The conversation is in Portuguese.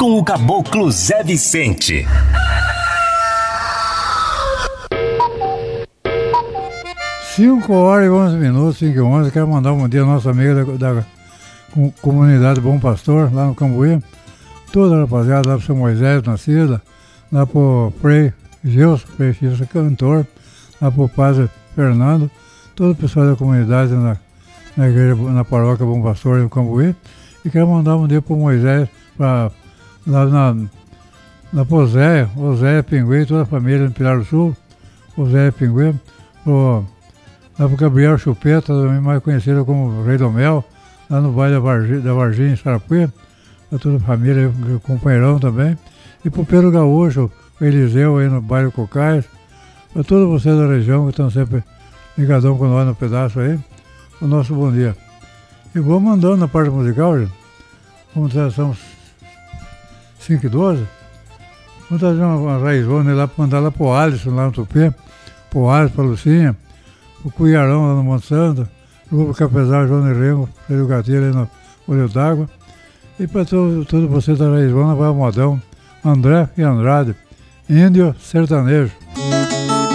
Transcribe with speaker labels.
Speaker 1: com o Caboclo Zé Vicente.
Speaker 2: Cinco horas e 11 minutos, 5 e 11. Quero mandar um bom dia à nossa amiga da comunidade Bom Pastor, lá no Cambuí. Toda a rapaziada, lá pro seu Moisés Nascida, lá pro Frei Gilson cantor, lá pro Padre Fernando, todo o pessoal da comunidade na igreja, na paróquia Bom Pastor no Cambuí. E quero mandar um dia pro Moisés, lá pro o Zé Pinguim, toda a família no Pilar do Sul, o Zé Pinguim, lá pro Gabriel Chupeta, também mais conhecido como Rei do Mel, lá no baile da Varginha, em Sarapuí, para toda a família, o companheirão também. E pro Pedro Gaúcho, o Eliseu aí no bairro Cocais, para todos vocês da região que estão sempre ligadão com nós no pedaço aí, o nosso bom dia. E vou mandando na parte musical, gente. Vamos trazer, são 5 e 12. Vamos trazer uma raizona lá para mandar lá pro Alisson, lá no Tupê, pro Alisson, pra Lucinha, o Cuiarão lá no Monte Santo, o Grupo Capezal, João de Rengo, Freio Gatilho aí no Olho d'Água. E para todo você da Raizona vai o modão André e Andrade, Índio Sertanejo.